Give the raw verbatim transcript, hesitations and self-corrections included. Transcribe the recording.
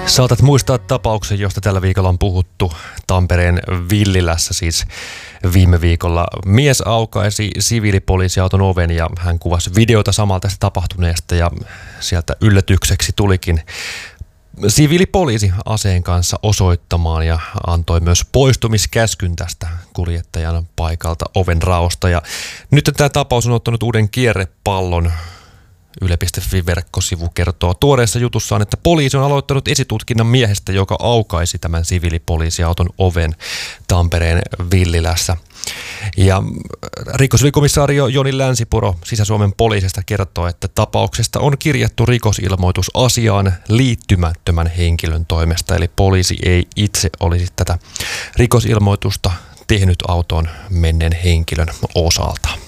Saatat muistaa tapauksen, josta tällä viikolla on puhuttu Tampereen Villilässä. Siis viime viikolla mies aukaisi siviilipoliisiauton oven ja hän kuvasi videota samalla tästä tapahtuneesta ja sieltä yllätykseksi tulikin siviilipoliisi aseen kanssa osoittamaan ja antoi myös poistumiskäskyn tästä kuljettajan paikalta oven raosta. Ja nyt tämä tapaus on ottanut uuden kierrepallon. Yle piste fi-verkkosivu kertoo tuoreessa jutussaan, että poliisi on aloittanut esitutkinnan miehestä, joka aukaisi tämän siviilipoliisiauton oven Tampereen Villilässä. Ja rikosvikomissario Joni Länsipuro Sisä-Suomen poliisista kertoo, että tapauksesta on kirjattu rikosilmoitus asiaan liittymättömän henkilön toimesta. Eli poliisi ei itse olisi tätä rikosilmoitusta tehnyt autoon menneen henkilön osalta.